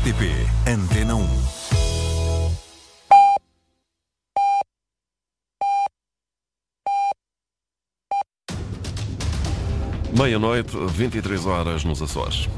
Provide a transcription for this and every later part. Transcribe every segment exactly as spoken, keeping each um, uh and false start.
T P Antena um. Meia-noite, vinte e três horas nos Açores.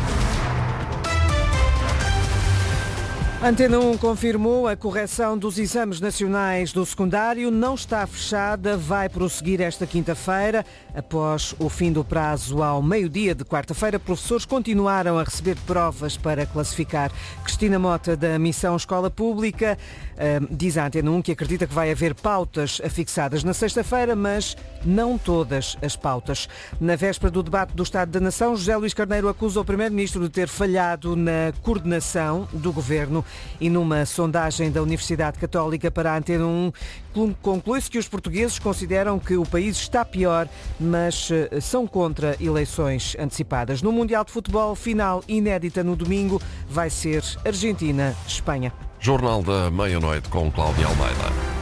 Antena um confirmou a correção dos exames nacionais do secundário. Não está fechada, vai prosseguir esta quinta-feira. Após o fim do prazo ao meio-dia de quarta-feira, professores continuaram a receber provas para classificar. Cristina Mota, da Missão Escola Pública, diz à Antena um que acredita que vai haver pautas afixadas na sexta-feira, mas não todas as pautas. Na véspera do debate do Estado da Nação, José Luís Carneiro acusa o Primeiro-Ministro de ter falhado na coordenação do Governo. E numa sondagem da Universidade Católica para a Antena um, conclui-se que os portugueses consideram que o país está pior, mas são contra eleições antecipadas. No Mundial de Futebol, final inédita no domingo, vai ser Argentina-Espanha. Jornal da Meia-Noite com Cláudia Almeida.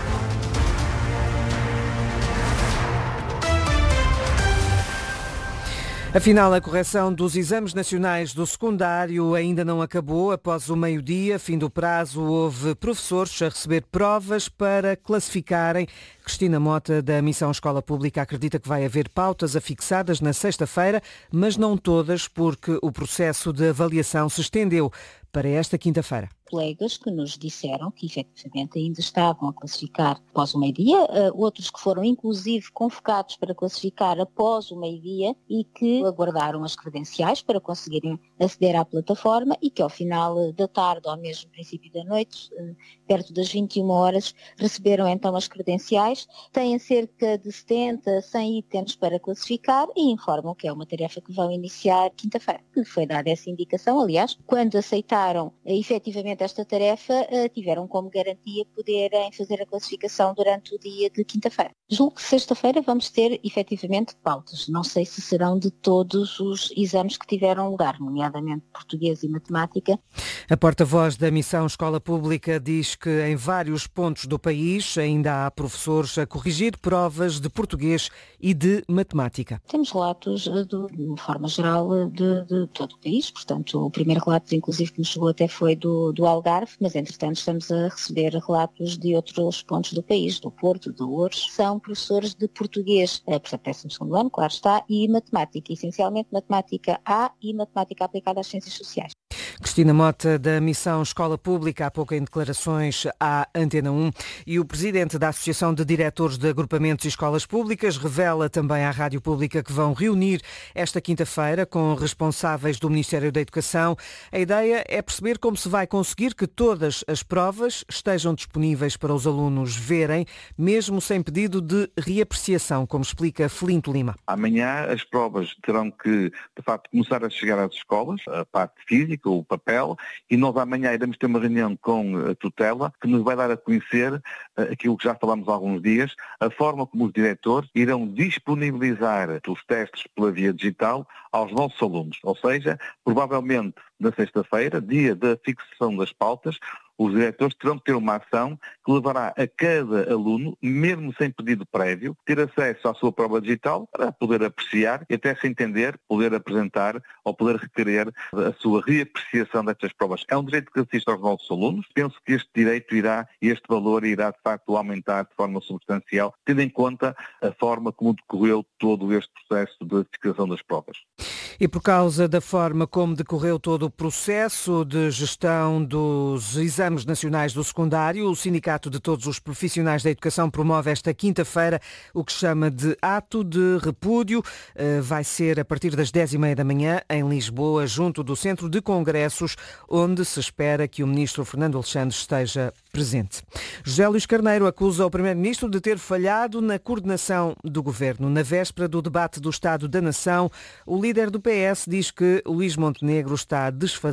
Afinal, a correção dos exames nacionais do secundário ainda não acabou. Após o meio-dia, fim do prazo, houve professores a receber provas para classificarem. Cristina Mota, da Missão Escola Pública, acredita que vai haver pautas afixadas na sexta-feira, mas não todas, porque o processo de avaliação se estendeu para esta quinta-feira. Colegas que nos disseram que efetivamente ainda estavam a classificar após o meio-dia, uh, outros que foram inclusive convocados para classificar após o meio-dia e que aguardaram as credenciais para conseguirem aceder à plataforma e que ao final da tarde ou mesmo princípio da noite, uh, perto das vinte e uma horas, receberam então as credenciais. Têm cerca de setenta, cem itens para classificar e informam que é uma tarefa que vão iniciar quinta-feira. Que foi dada essa indicação, aliás, quando aceitaram uh, efetivamente esta tarefa, tiveram como garantia poderem fazer a classificação durante o dia de quinta-feira. Julgo que sexta-feira vamos ter efetivamente pautas. Não sei se serão de todos os exames que tiveram lugar, nomeadamente português e matemática. A porta-voz da Missão Escola Pública diz que em vários pontos do país ainda há professores a corrigir provas de português e de matemática. Temos relatos, de, de forma geral, de, de todo o país. Portanto, o primeiro relato, inclusive, que nos chegou até foi do, do Algarve, mas entretanto estamos a receber relatos de outros pontos do país, do Porto, do Ouro. São professores de português, é, portanto, décimo segundo ano, claro está, e matemática, essencialmente matemática A e matemática aplicada às ciências sociais. Cristina Mota, da Missão Escola Pública, há pouco em declarações à Antena um, e o presidente da Associação de Diretores de Agrupamentos e Escolas Públicas revela também à Rádio Pública que vão reunir esta quinta-feira com responsáveis do Ministério da Educação. A ideia é perceber como se vai conseguir que todas as provas estejam disponíveis para os alunos verem, mesmo sem pedido de reapreciação, como explica Felinto Lima. Amanhã as provas terão que, de facto, começar a chegar às escolas, a parte física, o papel, e nós amanhã iremos ter uma reunião com a tutela que nos vai dar a conhecer aquilo que já falámos há alguns dias, a forma como os diretores irão disponibilizar os testes pela via digital aos nossos alunos. Ou seja, provavelmente na sexta-feira, dia da fixação das pautas, os diretores terão que ter uma ação que levará a cada aluno, mesmo sem pedido prévio, ter acesso à sua prova digital para poder apreciar e até se entender, poder apresentar ou poder requerer a sua reapreciação destas provas. É um direito que assiste aos nossos alunos. Penso que este direito irá, este valor irá de facto aumentar de forma substancial, tendo em conta a forma como decorreu todo este processo de fixação das provas. E por causa da forma como decorreu todo o processo de gestão dos exames nacionais do secundário, o Sindicato de Todos os Profissionais da Educação promove esta quinta-feira o que chama de ato de repúdio. Vai ser a partir das dez e meia da manhã em Lisboa, junto do Centro de Congressos, onde se espera que o Ministro Fernando Alexandre esteja presente. José Luís Carneiro acusa o Primeiro-Ministro de ter falhado na coordenação do Governo. Na véspera do debate do Estado da Nação, o líder do P S diz que Luís Montenegro está a desfazer